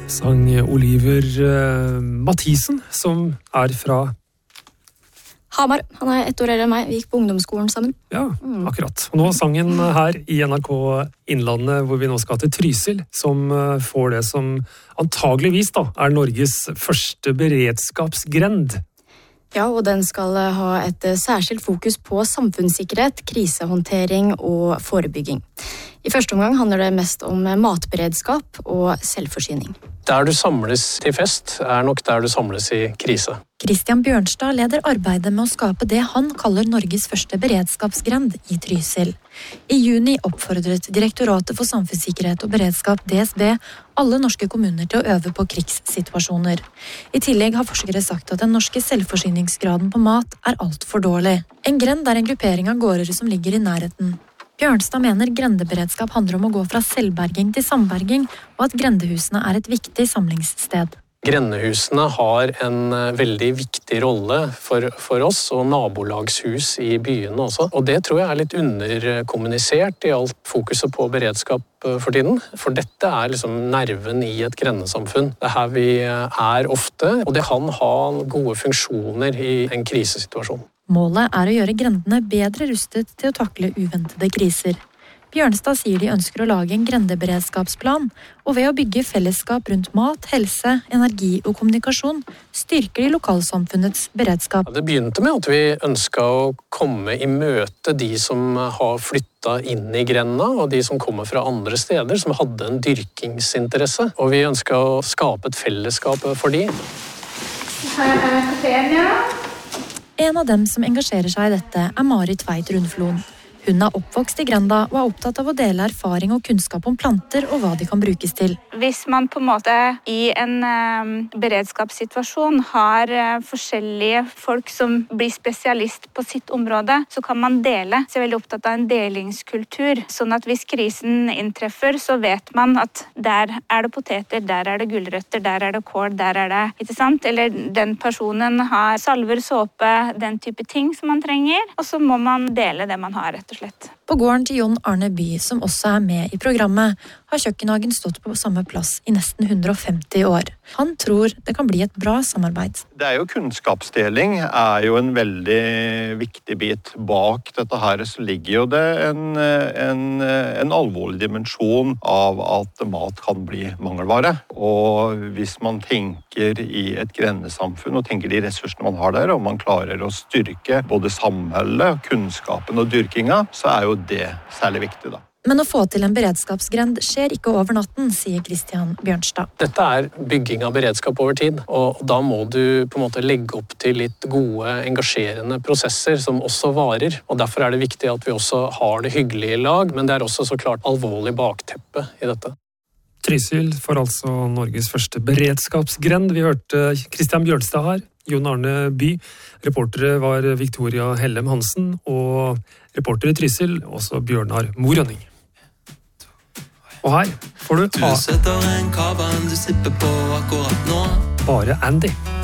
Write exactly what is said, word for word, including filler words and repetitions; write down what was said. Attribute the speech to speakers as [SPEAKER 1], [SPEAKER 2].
[SPEAKER 1] Sang Oliver uh, Mathisen, som er fra
[SPEAKER 2] Hamar. Han er ett år eldre enn meg. Vi gikk på ungdomsskolen sammen.
[SPEAKER 1] Ja, akkurat. Og nå sangen her i N R K Innlandet, hvor vi nå skal til Trysil, som får det som antageligvis da, er Norges første beredskapsgrend.
[SPEAKER 2] Ja, og den skal ha et særskilt fokus på samfunnssikkerhet, krisehåndtering og forebygging. I første omgang handler det mest om matberedskap og selvforsyning.
[SPEAKER 3] Der du samles til fest, er nok der du samles i krise.
[SPEAKER 4] Christian Bjørnstad leder arbeidet med å skape det han kaller Norges første beredskapsgrend i Trysil. I juni oppfordret Direktoratet for samfunnssikkerhet og beredskap, D S B, alle norske kommuner til å øve på krigssituasjoner. I tillegg har forskere sagt at den norske selvforsyningsgraden på mat er alt for dårlig. En grend er en gruppering av gårder som ligger i nærheten. Bjørnstad mener grendeberedskap handler om å gå fra selvberging til samberging, og at grendehusene er et viktig samlingssted.
[SPEAKER 3] Grendehusene har en veldig viktig rolle for, for oss, og nabolagshus i byene også. Og det tror jeg er litt underkommunisert i alt fokuset på beredskap for tiden. For dette er liksom nerven i et grendesamfunn. Det er her vi er ofte, og det kan ha gode funksjoner i en krisesituasjon.
[SPEAKER 4] Målet er å gjøre grendene bedre rustet til å takle uventede kriser. Bjørnstad sier de ønsker å lage en grendeberedskapsplan, og ved å bygge fellesskap rundt mat, helse, energi og kommunikasjon, styrker de lokalsamfunnets beredskap.
[SPEAKER 3] Ja, det begynte med at vi ønsket å komme i møte de som har flyttet inn i grenda, og de som kommer fra andre steder, som hadde en dyrkingsinteresse. Og vi ønsket å skape et fellesskap for de.
[SPEAKER 5] Her er kafeen, ja.
[SPEAKER 4] En av dem som engasjerer seg i dette er Marit Tveit Rundflon. Hun er oppvokst i grenda og er opptatt av å dele erfaring og kunnskap om planter og hva de kan brukes til.
[SPEAKER 5] Hvis man på en måte i en eh, beredskapssituasjon har eh, forskjellige folk som blir spesialist på sitt område, så kan man dele. Så jeg er veldig opptatt av en delingskultur, sånn at hvis krisen inntreffer, så vet man at der er det poteter, der er det gulrøtter, der er det kål, der er det, ikke sant? Eller den personen har salver, såpe, den type ting som man trenger, og så må man dele det man har, rett og slett.
[SPEAKER 4] På gården til Jon Arne By, som også er med i programmet, har kjøkkenhagen stått på samme plass i nesten hundre og femti år. Han tror det kan bli et bra samarbeid.
[SPEAKER 6] Det er jo kunnskapsdeling, er jo en veldig viktig bit. Bak dette her så ligger jo det en, en, en alvorlig dimensjon av at mat kan bli mangelvare. Og hvis man tenker i et grendesamfunn og tenker de ressursene man har der, og man klarer å styrke både samholdet, kunnskapen og dyrkinga, så er jo det særlig viktig da.
[SPEAKER 4] Men å få til en beredskapsgrend skjer ikke over natten, sier Christian Bjørnstad.
[SPEAKER 3] Dette er bygging av beredskap over tid, og da må du på en måte legge opp til litt gode, engasjerende prosesser som også varer. Og derfor er det viktig at vi også har det hyggelig i lag, men det er også så klart alvorlig bakteppe i dette.
[SPEAKER 1] Trysil får altså Norges første beredskapsgrend. Vi hørte Christian Bjørnstad her, Jon Arne By. Reportere var Victoria Hellem Hansen, og reporter i Trysil, også Bjørnar Morønning. Og her får du, du setter en kava du sipper på akkurat nå. Bare Andy.